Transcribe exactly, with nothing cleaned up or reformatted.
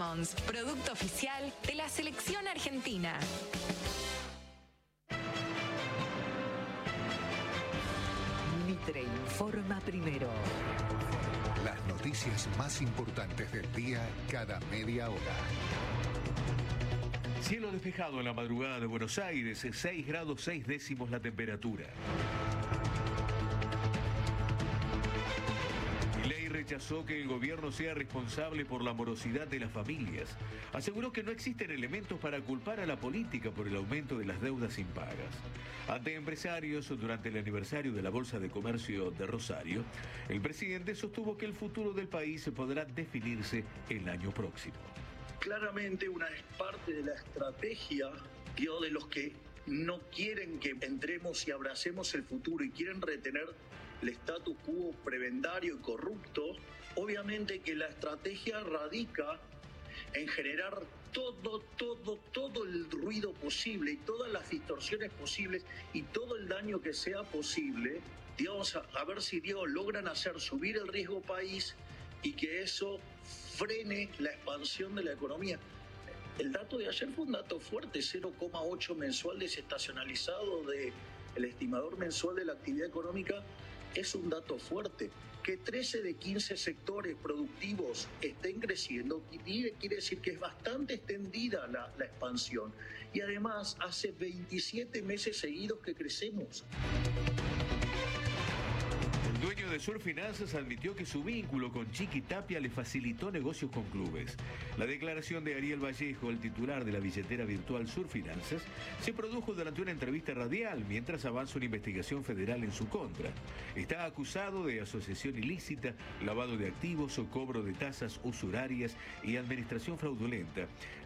Lemons, producto oficial de la selección argentina. Mitre informa primero. Las noticias más importantes del día cada media hora. Cielo despejado en la madrugada de Buenos Aires, seis grados seis décimos la temperatura. Milei rechazó que el gobierno sea responsable por la morosidad de las familias. Aseguró que no existen elementos para culpar a la política por el aumento de las deudas impagas. Ante empresarios, durante el aniversario de la Bolsa de Comercio de Rosario, el presidente sostuvo que el futuro del país podrá definirse el año próximo. Claramente una es parte de la estrategia, digo, de los que no quieren que entremos y abracemos el futuro y quieren retener el status quo prebendario y corrupto. Obviamente que la estrategia radica en generar todo, todo, todo el ruido posible y todas las distorsiones posibles y todo el daño que sea posible, digamos, a, a ver si Dios logran hacer subir el riesgo país y que eso frene la expansión de la economía. El dato de ayer fue un dato fuerte, cero coma ocho mensual desestacionalizado del estimador mensual de la actividad económica, es un dato fuerte. Que trece de quince sectores productivos estén creciendo quiere, quiere decir que es bastante extendida la, la expansión. Y además hace veintisiete meses seguidos que crecemos. El dueño de Surfinanzas admitió que su vínculo con Chiqui Tapia le facilitó negocios con clubes. La declaración de Ariel Vallejo, el titular de la billetera virtual Surfinanzas, se produjo durante una entrevista radial mientras avanza una investigación federal en su contra. Está acusado de asociación ilícita, lavado de activos o cobro de tasas usurarias y administración fraudulenta.